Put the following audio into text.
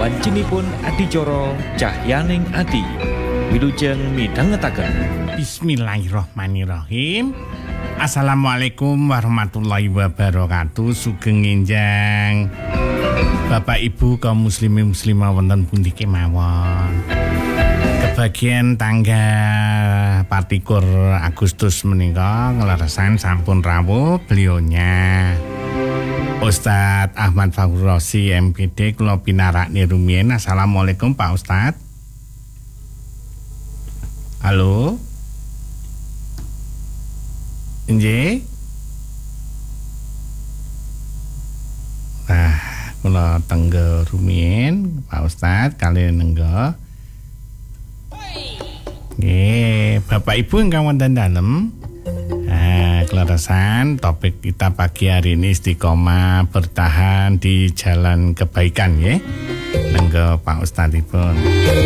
Wancinipun adicara Cahyaning Ati. Wilujeng midhangetaken. Bismillahirrahmanirrahim. Assalamualaikum warahmatullahi wabarakatuh. Sugeng enjang Bapak Ibu kaum muslimin muslimah wonten pundi kemawon. Kebagian tanggal 24 Agustus menika ngleresan sampun rawuh belionya Ustadz Ahmad Fakhrul Razi MPD kula pinarakne rumiyin. Assalamualaikum Pak Ustadz. Halo. Nggih. Nah, kula tenggo rumiyin Pak Ustadz kaliyan nenggo. Nggih, Bapak Ibu ingkang wonten dalem. Keleresan topik kita pagi hari ini istiqomah bertahan di jalan kebaikan ya. Nenggo Pak Ustadz pun.